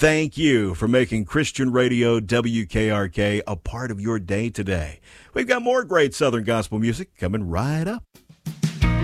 thank you for making Christian Radio WKRK a part of your day today. We've got more great Southern gospel music coming right up.